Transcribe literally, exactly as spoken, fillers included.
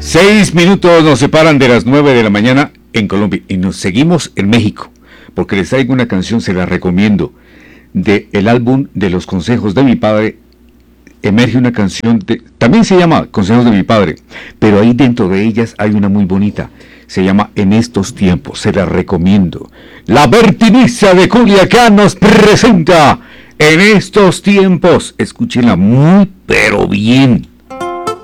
Seis minutos nos separan de las nueve de la mañana en Colombia y nos seguimos en México, porque les traigo una canción, se la recomiendo, de el álbum de los consejos de mi padre. Emerge una canción, de, también se llama Consejos de mi padre, pero ahí dentro de ellas hay una muy bonita, se llama En estos tiempos, se la recomiendo. La Bertiniza de Culiacán nos presenta En estos tiempos, escúchenla muy pero bien.